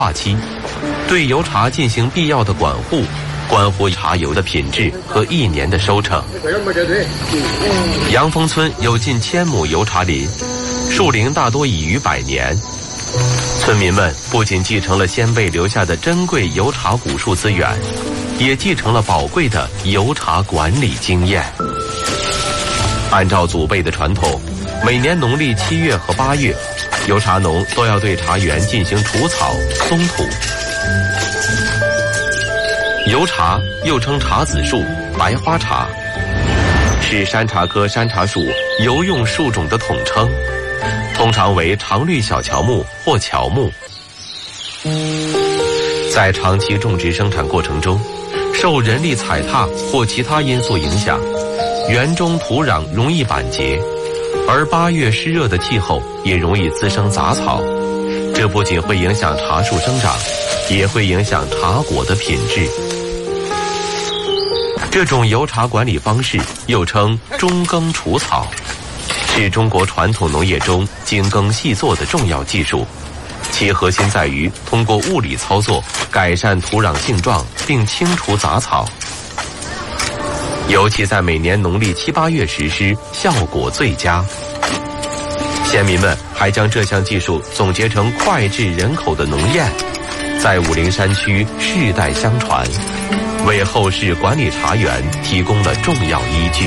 化期，对油茶进行必要的管护，关乎茶油的品质和1年的收成。杨峰村有近1000亩油茶林，树龄大多已逾100年。村民们不仅继承了先辈留下的珍贵油茶古树资源，也继承了宝贵的油茶管理经验。按照祖辈的传统，每年农历7月和8月，油茶农都要对茶园进行除草、松土。油茶又称茶籽树、白花茶，是山茶科山茶属油用树种的统称，通常为常绿小乔木或乔木。在长期种植生产过程中，受人力踩踏或其他因素影响，园中土壤容易板结，而8月湿热的气候也容易滋生杂草，这不仅会影响茶树生长，也会影响茶果的品质。这种油茶管理方式又称中耕除草，是中国传统农业中精耕细作的重要技术，其核心在于通过物理操作改善土壤性状并清除杂草，尤其在每年农历7、8月实施，效果最佳。县民们还将这项技术总结成脍炙人口的农谚，在武陵山区世代相传，为后世管理茶园提供了重要依据。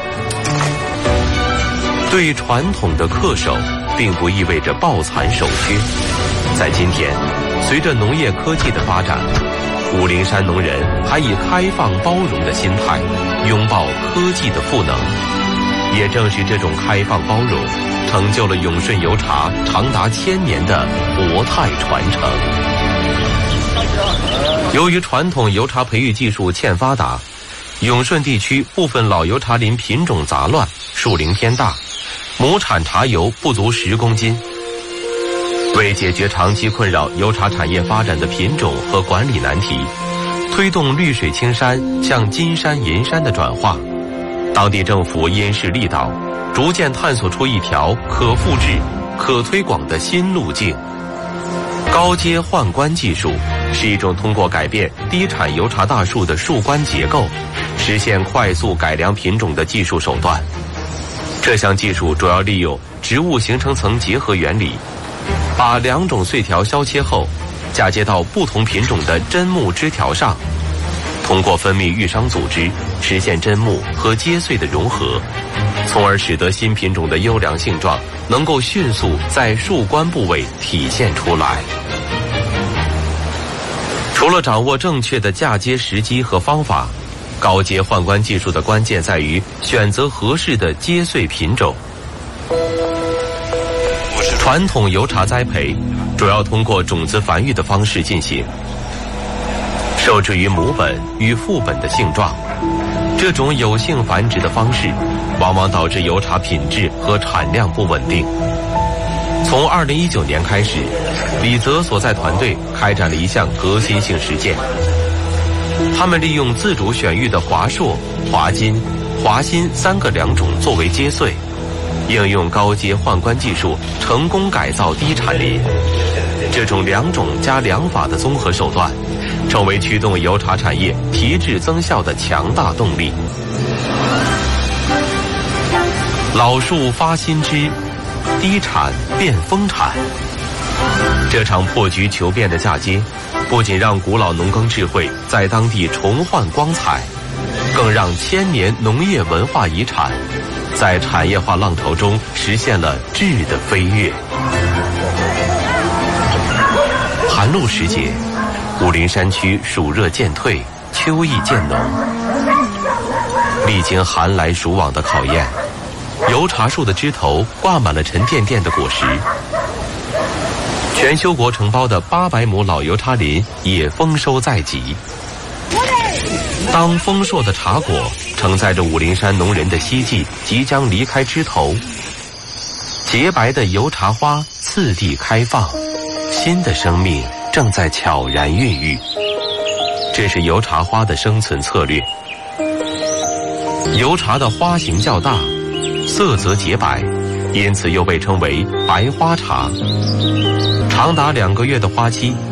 对传统的恪守并不意味着抱残守缺。在今天，随着农业科技的发展，武陵山农人还以开放包容的心态拥抱科技的赋能。也正是这种开放包容，成就了永顺油茶长达1000年的国泰传承。由于传统油茶培育技术欠发达，永顺地区部分老油茶林品种杂乱，树龄偏大，亩产茶油不足10公斤。为解决长期困扰油茶产业发展的品种和管理难题，推动绿水青山向金山银山的转化，当地政府因势利导，逐渐探索出一条可复制、可推广的新路径。高阶换冠技术是一种通过改变低产油茶大树的树冠结构，实现快速改良品种的技术手段。这项技术主要利用植物形成层结合原理，把2种穗条削切后，嫁接到不同品种的砧木枝条上，通过分泌育伤组织，实现砧木和秸秆的融合，从而使得新品种的优良性状能够迅速在树冠部位体现出来。除了掌握正确的嫁接时机和方法，高阶换冠技术的关键在于选择合适的秸秆品种。传统油茶栽培主要通过种子繁育的方式进行，受制于母本与父本的性状，这种有性繁殖的方式往往导致油茶品质和产量不稳定。从2019年开始，李泽所在团队开展了一项革新性实践，他们利用自主选育的华硕、华金、华新3个良种作为秸秆，应用高阶换冠技术成功改造低产林。这种2种加2法的综合手段，成为驱动油茶产业提质增效的强大动力。老树发新枝，低产变丰产。这场破局求变的嫁接，不仅让古老农耕智慧在当地重焕光彩，更让1000年农业文化遗产在产业化浪潮中实现了质的飞跃。寒露时节，武陵山区暑热渐退，秋意渐浓。历经寒来暑往的考验，油茶树的枝头挂满了沉甸甸的果实。全修国承包的800亩老油茶林也丰收在即。当丰硕的茶果承载着武陵山农人的希冀即将离开枝头，洁白的油茶花次第开放，新的生命正在悄然孕育。这是油茶花的生存策略。油茶的花型较大，色泽洁白，因此又被称为白花茶。长达2个月的花期，